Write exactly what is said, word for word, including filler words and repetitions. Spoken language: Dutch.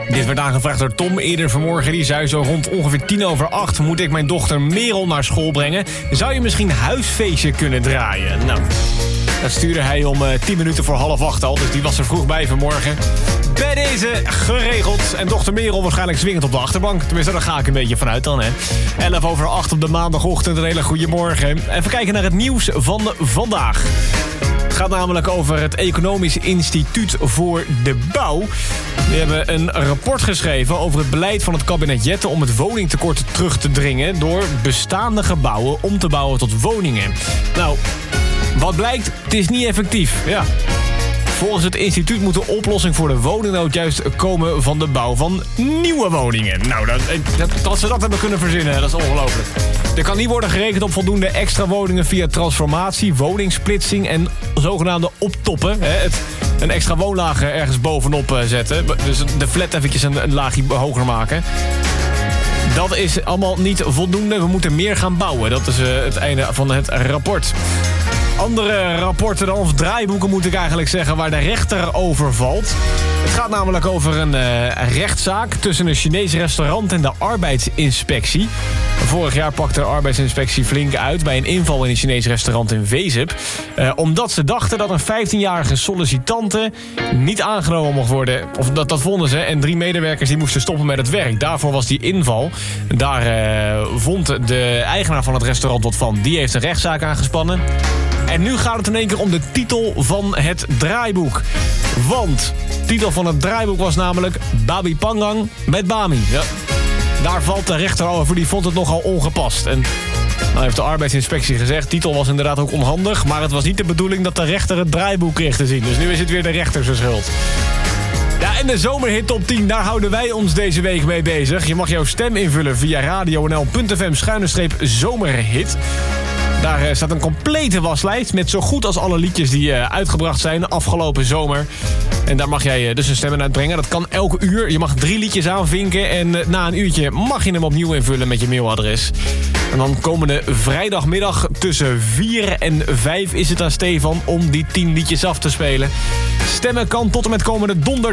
Dit werd aangevraagd door Tom eerder vanmorgen. Die zei zo rond ongeveer tien over acht... moet ik mijn dochter Merel naar school brengen. Zou je misschien huisfeestje kunnen draaien? Nou, dat stuurde hij om uh, tien minuten voor half acht al. Dus die was er vroeg bij vanmorgen. Bij deze geregeld. En dochter Merel waarschijnlijk zwingend op de achterbank. Tenminste, daar ga ik een beetje vanuit dan, hè. elf over acht op de maandagochtend. Een hele goede morgen. Even kijken naar het nieuws van vandaag. Het gaat namelijk over het Economisch Instituut voor de Bouw. Die hebben een rapport geschreven over het beleid van het kabinet Jette... om het woningtekort terug te dringen... door bestaande gebouwen om te bouwen tot woningen. Nou, wat blijkt? Het is niet effectief. Ja. Volgens het instituut moet de oplossing voor de woningnood juist komen van de bouw van nieuwe woningen. Nou, dat, dat, dat ze dat hebben kunnen verzinnen, dat is ongelooflijk. Er kan niet worden gerekend op voldoende extra woningen via transformatie, woningsplitsing en zogenaamde optoppen. Hè, het, een extra woonlaag ergens bovenop zetten. Dus de flat eventjes een, een laagje hoger maken. Dat is allemaal niet voldoende. We moeten meer gaan bouwen. Dat is uh, het einde van het rapport. Andere rapporten dan, of draaiboeken moet ik eigenlijk zeggen, waar de rechter over valt. Het gaat namelijk over een uh, rechtszaak tussen een Chinees restaurant en de arbeidsinspectie. Vorig jaar pakte de arbeidsinspectie flink uit bij een inval in een Chinees restaurant in Wezep. Uh, omdat ze dachten dat een vijftienjarige sollicitante niet aangenomen mocht worden. Of dat, dat vonden ze. En drie medewerkers die moesten stoppen met het werk. Daarvoor was die inval. Daar uh, vond de eigenaar van het restaurant wat van. Die heeft een rechtszaak aangespannen. En nu gaat het in één keer om de titel van het draaiboek. Want de titel van het draaiboek was namelijk Babi Pangang met Bami. Ja. Daar valt de rechter over, die vond het nogal ongepast. En nou heeft de arbeidsinspectie gezegd, de titel was inderdaad ook onhandig... maar het was niet de bedoeling dat de rechter het draaiboek kreeg te zien. Dus nu is het weer de rechter zijn schuld. Ja, en de zomerhit top tien, daar houden wij ons deze week mee bezig. Je mag jouw stem invullen via radio n l punt f m schuine streep zomerhit. Daar uh, staat een complete waslijst met zo goed als alle liedjes die uh, uitgebracht zijn afgelopen zomer. En daar mag jij uh, dus een stem uitbrengen. Dat kan elke uur. Je mag drie liedjes aanvinken en uh, na een uurtje mag je hem opnieuw invullen met je mailadres. En dan komende vrijdagmiddag tussen vier en vijf is het aan Stefan om die tien liedjes af te spelen. Stemmen kan tot en met komende donderdag.